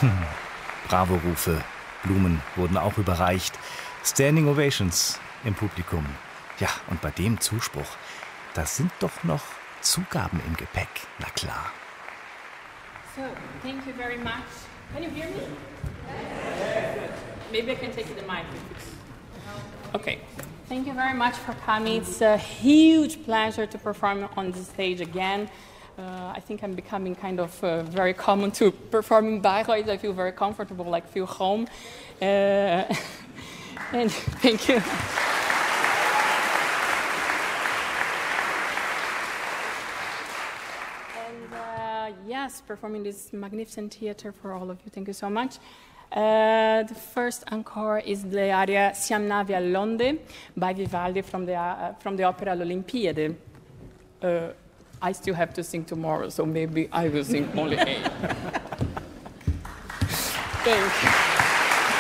Bravo-Rufe, Blumen wurden auch überreicht. Standing Ovations im Publikum. Ja, und bei dem Zuspruch, da sind doch noch Zugaben im Gepäck, na klar. So, thank you very much. Can you hear me? Maybe I can take the mic. Okay. Thank you very much for coming. It's a huge pleasure to perform on this stage again. I think I'm becoming kind of very common to perform in Bayreuth. I feel very comfortable, like feel home. And thank you. And yes, performing this magnificent theater for all of you. Thank you so much. The first encore is the aria Siam navi all'onde by Vivaldi from the opera L'Olimpiade. I still have to sing tomorrow, so maybe I will sing only 8. Thank you.